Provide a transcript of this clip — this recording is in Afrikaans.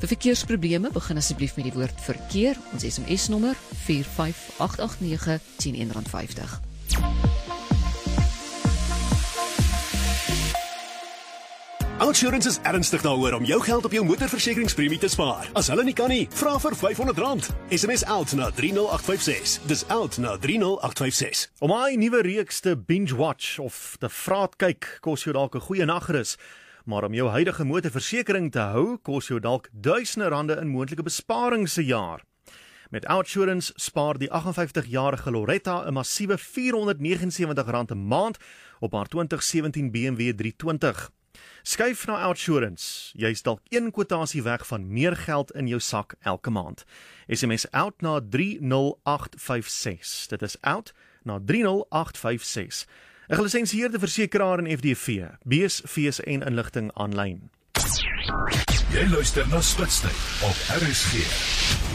Vir verkeersprobleme begin asseblief met die woord verkeer. Ons SMS-nommer 45889 teen R1.50. OUTsurance is ernstig daaroor om jou geld op jou motorversekeringspremie te spaar. As hulle nie kan nie, vra vir R500. SMS OUT na 30856. Dis OUT na 30856. Om hy nuwe reeks te binge-watch of te vraat kyk, kos jou dalk 'n goeie nagrus. Maar om jou huidige motorversekering te hou, kos jou dalk R1000 in moontlike besparings se jaar. Met OUTsurance spaar die 58-jarige Loretta 'n massiewe R479 'n maand op haar 2017 BMW 320. Skuif na OUTsurance. Jy is dalk een kwotasie weg van meer geld in jou sak elke maand. SMS OUT na 30856. Dit is OUT na 30856. 'n gelisensieerde versekeraar in FDV. Bees, fees en inligting aanlyn. Jy luister na Spitstyd op RSG.